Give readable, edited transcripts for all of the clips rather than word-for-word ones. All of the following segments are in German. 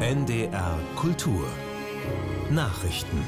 NDR Kultur Nachrichten.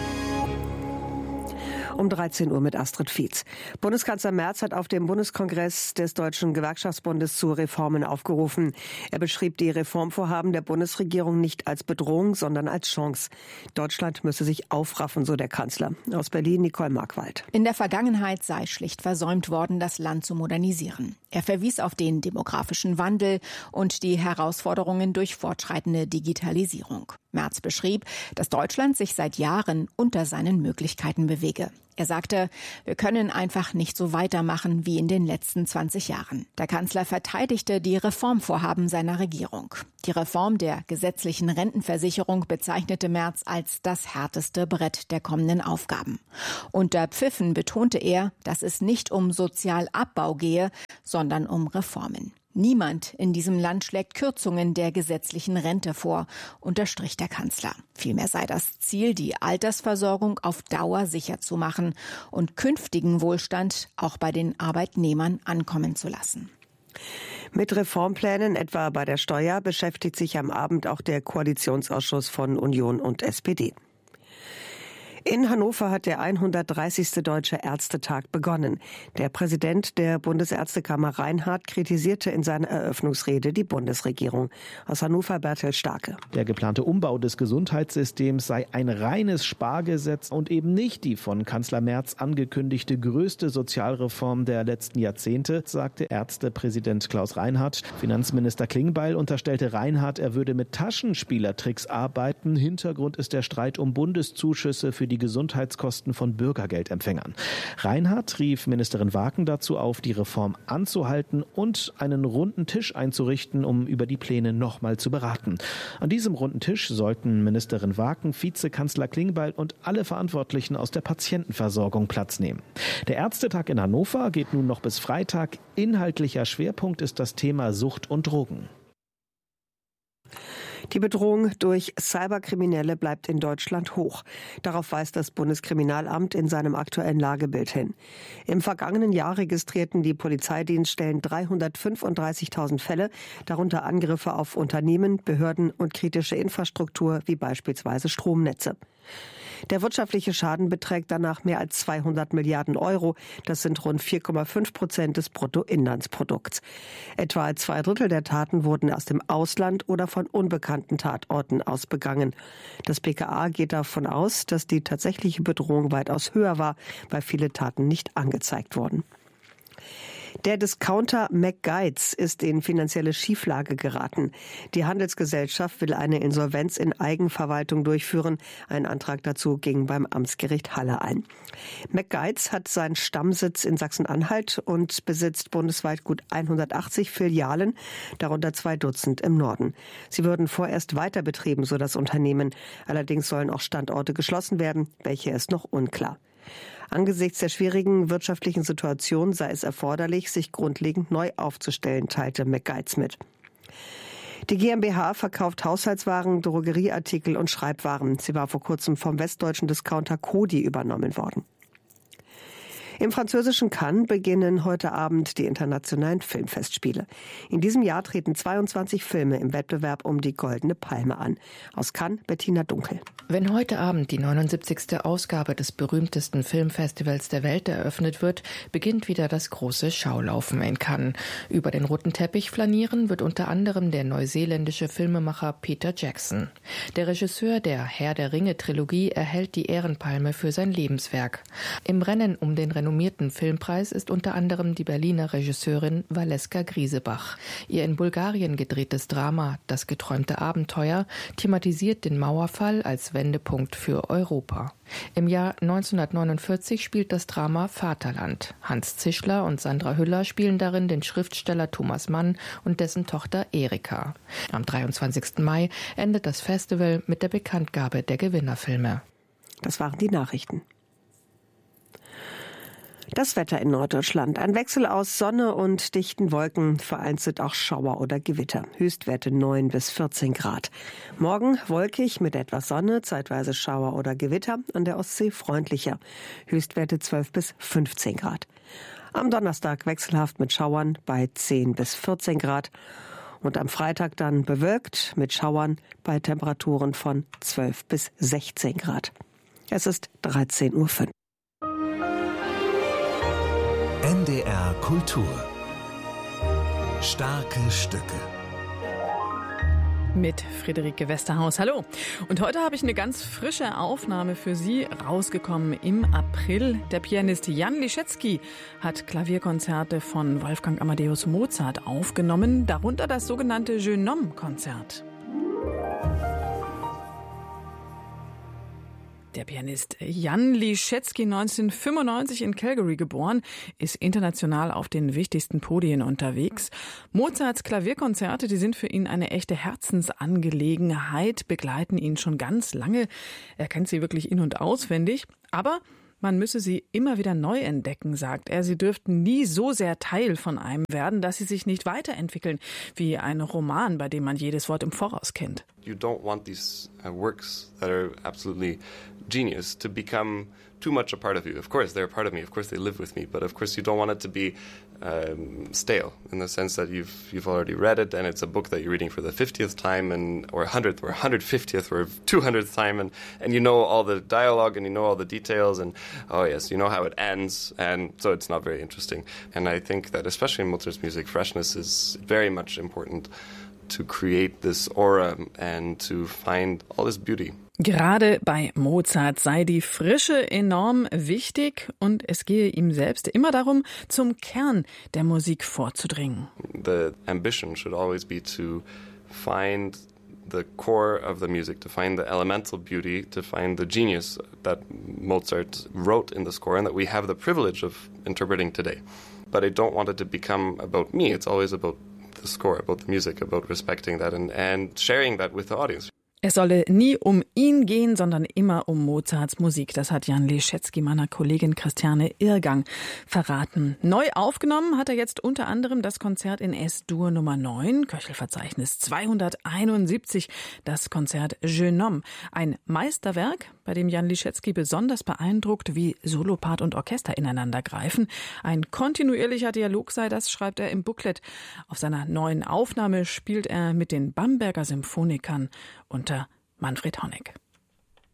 Um 13 Uhr mit Astrid Fietz. Bundeskanzler Merz hat auf dem Bundeskongress des Deutschen Gewerkschaftsbundes zu Reformen aufgerufen. Er beschrieb die Reformvorhaben der Bundesregierung nicht als Bedrohung, sondern als Chance. Deutschland müsse sich aufraffen, so der Kanzler. Aus Berlin Nicole Markwald. In der Vergangenheit sei schlicht versäumt worden, das Land zu modernisieren. Er verwies auf den demografischen Wandel und die Herausforderungen durch fortschreitende Digitalisierung. Merz beschrieb, dass Deutschland sich seit Jahren unter seinen Möglichkeiten bewege. Er sagte, wir können einfach nicht so weitermachen wie in den letzten 20 Jahren. Der Kanzler verteidigte die Reformvorhaben seiner Regierung. Die Reform der gesetzlichen Rentenversicherung bezeichnete Merz als das härteste Brett der kommenden Aufgaben. Unter Pfiffen betonte er, dass es nicht um Sozialabbau gehe, sondern um Reformen. Niemand in diesem Land schlägt Kürzungen der gesetzlichen Rente vor, unterstrich der Kanzler. Vielmehr sei das Ziel, die Altersversorgung auf Dauer sicher zu machen und künftigen Wohlstand auch bei den Arbeitnehmern ankommen zu lassen. Mit Reformplänen, etwa bei der Steuer, beschäftigt sich am Abend auch der Koalitionsausschuss von Union und SPD. In Hannover hat der 130. Deutsche Ärztetag begonnen. Der Präsident der Bundesärztekammer Reinhardt kritisierte in seiner Eröffnungsrede die Bundesregierung. Aus Hannover Bertel Starke. Der geplante Umbau des Gesundheitssystems sei ein reines Spargesetz und eben nicht die von Kanzler Merz angekündigte größte Sozialreform der letzten Jahrzehnte, sagte Ärztepräsident Klaus Reinhardt. Finanzminister Klingbeil unterstellte Reinhardt, er würde mit Taschenspielertricks arbeiten. Hintergrund ist der Streit um Bundeszuschüsse für die Gesundheitskosten von Bürgergeldempfängern. Reinhardt rief Ministerin Waken dazu auf, die Reform anzuhalten und einen runden Tisch einzurichten, um über die Pläne nochmal zu beraten. An diesem runden Tisch sollten Ministerin Waken, Vizekanzler Klingbeil und alle Verantwortlichen aus der Patientenversorgung Platz nehmen. Der Ärztetag in Hannover geht nun noch bis Freitag. Inhaltlicher Schwerpunkt ist das Thema Sucht und Drogen. Die Bedrohung durch Cyberkriminelle bleibt in Deutschland hoch. Darauf weist das Bundeskriminalamt in seinem aktuellen Lagebild hin. Im vergangenen Jahr registrierten die Polizeidienststellen 335.000 Fälle, darunter Angriffe auf Unternehmen, Behörden und kritische Infrastruktur wie beispielsweise Stromnetze. Der wirtschaftliche Schaden beträgt danach mehr als 200 Milliarden Euro. Das sind rund 4,5% des Bruttoinlandsprodukts. Etwa 2/3 der Taten wurden aus dem Ausland oder von unbekannten Tatorten aus begangen. Das BKA geht davon aus, dass die tatsächliche Bedrohung weitaus höher war, weil viele Taten nicht angezeigt wurden. Der Discounter McGuides ist in finanzielle Schieflage geraten. Die Handelsgesellschaft will eine Insolvenz in Eigenverwaltung durchführen. Ein Antrag dazu ging beim Amtsgericht Halle ein. McGuides hat seinen Stammsitz in Sachsen-Anhalt und besitzt bundesweit gut 180 Filialen, darunter 2 Dutzend im Norden. Sie würden vorerst weiter betrieben, so das Unternehmen. Allerdings sollen auch Standorte geschlossen werden. Welche ist noch unklar. Angesichts der schwierigen wirtschaftlichen Situation sei es erforderlich, sich grundlegend neu aufzustellen, teilte McGuides mit. Die GmbH verkauft Haushaltswaren, Drogerieartikel und Schreibwaren. Sie war vor kurzem vom westdeutschen Discounter Coty übernommen worden. Im französischen Cannes beginnen heute Abend die internationalen Filmfestspiele. In diesem Jahr treten 22 Filme im Wettbewerb um die Goldene Palme an. Aus Cannes Bettina Dunkel. Wenn heute Abend die 79. Ausgabe des berühmtesten Filmfestivals der Welt eröffnet wird, beginnt wieder das große Schaulaufen in Cannes. Über den roten Teppich flanieren wird unter anderem der neuseeländische Filmemacher Peter Jackson. Der Regisseur der Herr der Ringe-Trilogie erhält die Ehrenpalme für sein Lebenswerk. Im Rennen um den renommierten Filmpreis ist unter anderem die Berliner Regisseurin Valeska Griesebach. Ihr in Bulgarien gedrehtes Drama »Das geträumte Abenteuer« thematisiert den Mauerfall als Wendepunkt für Europa. Im Jahr 1949 spielt das Drama Vaterland. Hans Zischler und Sandra Hüller spielen darin den Schriftsteller Thomas Mann und dessen Tochter Erika. Am 23. Mai endet das Festival mit der Bekanntgabe der Gewinnerfilme. Das waren die Nachrichten. Das Wetter in Norddeutschland. Ein Wechsel aus Sonne und dichten Wolken, vereinzelt auch Schauer oder Gewitter. Höchstwerte 9 bis 14 Grad. Morgen wolkig mit etwas Sonne, zeitweise Schauer oder Gewitter. An der Ostsee freundlicher. Höchstwerte 12 bis 15 Grad. Am Donnerstag wechselhaft mit Schauern bei 10 bis 14 Grad. Und am Freitag dann bewölkt mit Schauern bei Temperaturen von 12 bis 16 Grad. Es ist 13:05 Uhr. NDR Kultur. Starke Stücke. Mit Friederike Westerhaus. Hallo. Und heute habe ich eine ganz frische Aufnahme für Sie, rausgekommen im April. Der Pianist Jan Liszewski hat Klavierkonzerte von Wolfgang Amadeus Mozart aufgenommen, darunter das sogenannte Jeune Homme-Konzert. Der Pianist Jan Liszewski, 1995 in Calgary geboren, ist international auf den wichtigsten Podien unterwegs. Mozarts Klavierkonzerte, die sind für ihn eine echte Herzensangelegenheit, begleiten ihn schon ganz lange. Er kennt sie wirklich in- und auswendig, aber man müsse sie immer wieder neu entdecken, sagt er. Sie dürften nie so sehr Teil von einem werden, dass sie sich nicht weiterentwickeln, wie ein Roman, bei dem man jedes Wort im Voraus kennt. You don't want these works that are absolutely genius to become too much a part of you. Of course, they're a part of me. Of course, they live with me. But of course, you don't want it to be stale in the sense that you've already read it and it's a book that you're reading for the 50th time or 100th or 150th or 200th time and you know all the dialogue and you know all the details and oh yes, you know how it ends, and so it's not very interesting. And I think that especially in Mozart's music, freshness is very much important to create this aura and to find all this beauty. Gerade bei Mozart sei die Frische enorm wichtig und es gehe ihm selbst immer darum, zum Kern der Musik vorzudringen. The ambition should always be to find the core of the music, to find the elemental beauty, to find the genius that Mozart wrote in the score and that we have the privilege of interpreting today. But I don't want it to become about me. It's always about the score, about the music, about respecting that and sharing that with the audience. Es solle nie um ihn gehen, sondern immer um Mozarts Musik. Das hat Jan Liszewski meiner Kollegin Christiane Irrgang verraten. Neu aufgenommen hat er jetzt unter anderem das Konzert in S-Dur Nummer 9, Köchelverzeichnis 271, das Konzert Jeune Homme. Ein Meisterwerk, bei dem Jan Liszewski besonders beeindruckt, wie Solopart und Orchester ineinander greifen. Ein kontinuierlicher Dialog sei das, schreibt er im Booklet. Auf seiner neuen Aufnahme spielt er mit den Bamberger Symphonikern unter Manfred Honeck.